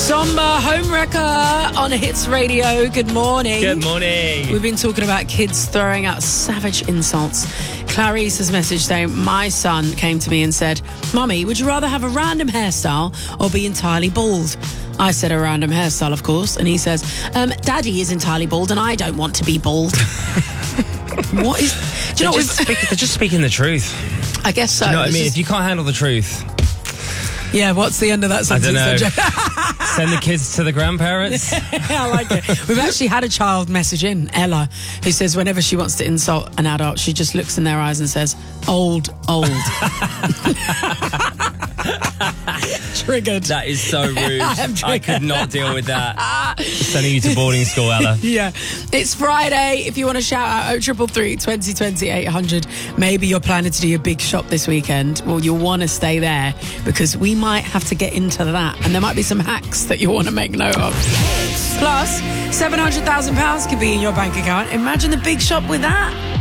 Somber Homewrecker on Hits Radio. Good morning. Good morning. We've been talking about kids throwing out savage insults. Clarice has messaged saying, my son came to me and said, Mummy, would you rather have a random hairstyle or be entirely bald? I said a random hairstyle, of course. And he says, Daddy is entirely bald and I don't want to be bald. What is... Do you know They're just speaking the truth. I guess so. Do you know what I mean? If you can't handle the truth... Yeah, what's the end of that sentence? I don't know. Send the kids to the grandparents. I like it. We've actually had a child message in, Ella, who says whenever she wants to insult an adult, she just looks in their eyes and says, old. Triggered. That is so rude. I could not deal with that. Sending you to boarding school, Ella. Yeah. It's Friday. If you want to shout out 0333 2020 800, maybe you're planning to do a big shop this weekend. Well, you'll want to stay there because we might have to get into that. And there might be some hacks that you want to make note of. Plus, £700,000 could be in your bank account. Imagine the big shop with that.